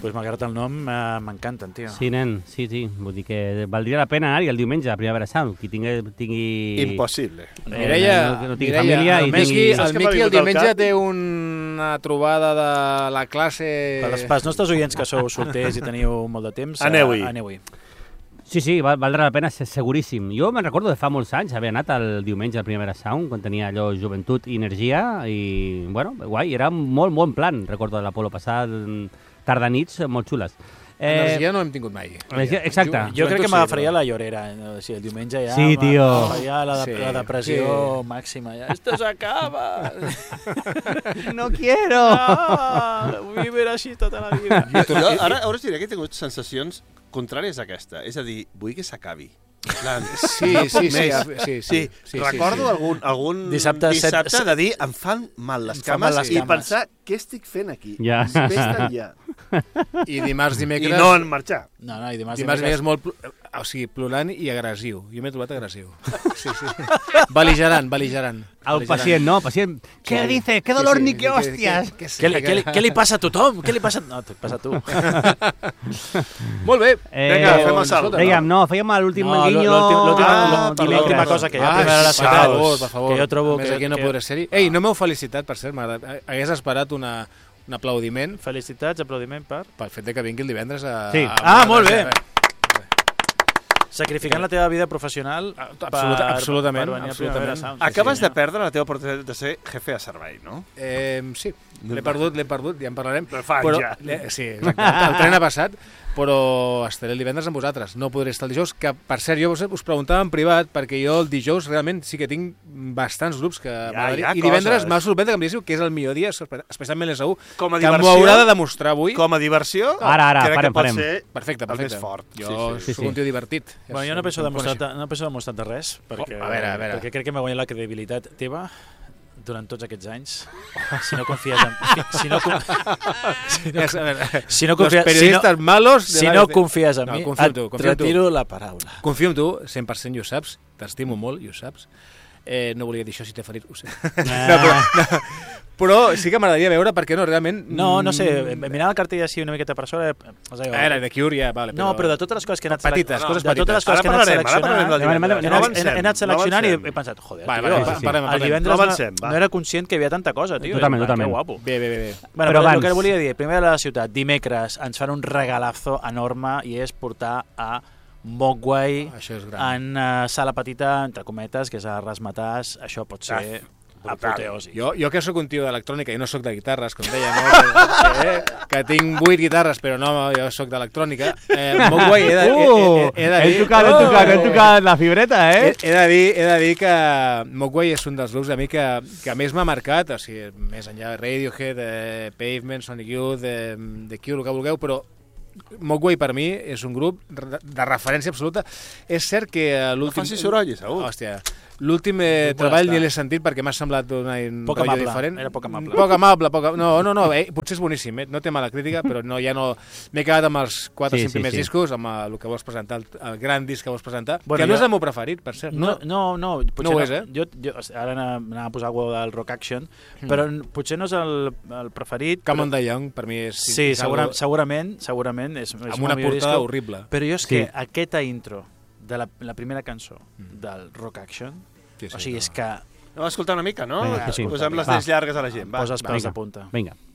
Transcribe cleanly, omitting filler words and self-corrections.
Pues malgrat el nom, m'encanten, tio. Sí, nen, sí. Vull dir que valdria la pena anar-hi el diumenge a Primavera Sound. Qui tingui... Impossible. No tingui família i tingui... El Miqui el diumenge té una trobada de la classe... Pels nostres oients que sou solters i teniu molt de temps, aneu-hi. Sí, valdrà la pena, seguríssim. Jo me'n recordo de fa molts anys haver anat el diumenge al Primavera Sound, quan tenia allò joventut i energia, i, bueno, guai, era molt bon plan, recordo de l'Apolo passat, tardanits molt xules. Energia no hem tingut mai. Exacte. Jo crec que m'agafaria la llorera. El diumenge ja sí, tio. m'agafaria la depressió màxima. Ja. Esto se acaba. No quiero. Vull viure així tota la vida. Jo ara us diré que he tingut sensacions contràries a aquesta. És a dir, vull que s'acabi. Sí. Recordo algun dissabte de dir em fan mal les cames i pensar què estic fent aquí. Ja. I dimarts, dimecres... I no en marxar. No, i dimarts és molt... O sigui, plorant i agressiu. Jo m'he trobat agressiu. Sí. Beligerant. El pacient, no? Pacient, què dice? ¿Qué dolor ni qué hostias? Què li passa a tothom? Què li passa? No, et passa a tu. Molt bé. Vinga, fem el salt. Fèiem l'últim manguinyo... L'última cosa que hi ha primera a la ciutat, que jo trobo que... Aquí no podré ser-hi. Ei, no m'heu felicitat, per cert, hagués esperat un aplaudiment. Felicitats, aplaudiment pel fet que vingui el divendres a... Sí. Molt bé. Sacrificant la teva vida professional absolutament. Acabes de perdre la teva oportunitat de ser jefe de servei, no? Sí, l'he perdut, ja en parlarem. Però ja. Sí, exacte. El tren ha passat, però estaré el divendres amb vosaltres. No podré estar el dijous, que per cert jo us preguntava en privat, perquè jo el dijous realment sí que tinc bastants grups que m'agradaria. I divendres m'ha sorprès que em diguéssiu que és el millor dia, especialment l'S1, que m'ho haurà de demostrar avui. Com a diversió, ara, crec que pot farem. ser Perfecte. el més fort. Jo soc un tio divertit. Bueno, jo no penso demostrar-te res, perquè crec que m'ha guanyat la credibilitat teva durant tots aquests anys. Si no confies en... Si no confies en mi, et retiro la paraula. Confio en tu, 100%, i ho saps. T'estimo molt, i ho saps. No volia dir això si t'he ferit, ho sé. Però sí que m'agradaria veure, perquè no, realment... No sé, mirant el cartell així una miqueta per sobre... Era de Cure, ja, vale. No, però de totes les coses que he anat petites, coses petites. De totes les coses que he anat seleccionant i he pensat, joder, el divendres no era conscient que hi havia tanta cosa, tio. Totalment. Bé. Però el que volia dir, primer de la ciutat, dimecres ens fan un regalazo enorme i és portar a Mogwai en sala petita, entre cometes, que és a Rasmatàs. Això pot ser apoteosi. Jo que sóc un tio d'electrònica i no sóc de guitarres, com deia, no? que tinc 8 guitarres, però no, jo sóc d'electrònica. Mogwai, he de dir... Hem tocat la fibreta, He de dir que Mogwai és un dels grups a mi que més m'ha marcat, o sigui, més enllà de Radiohead, Pavement, Sonic Youth, The Cure, el que vulgueu, però Mogwai per mi és un grup de referència absoluta. És cert que l'últim... No facis soroll, segur. Hòstia, l'últim treball ni l'he sentit perquè m'ha semblat un rotllo diferent. Era poc amable. Poc amable. No, potser és boníssim, no té mala crítica, però ja no... M'he quedat amb els 4 o 5 primers discos, amb el que vols presentar, el gran disc que vols presentar, que no és el meu preferit, per cert. No, potser no ho és, Jo ara anava a posar alguna del Rock Action, però potser no és el preferit. Come on the Young, per mi és... Sí, segurament és amb una portada horrible. Però jo és que aquesta intro de la primera cançó del Rock Action, o sigui, és que... Anem a escoltar una mica, no? Vinga, posem les dents llargues a la gent. Posa els pèls de punta. Vinga.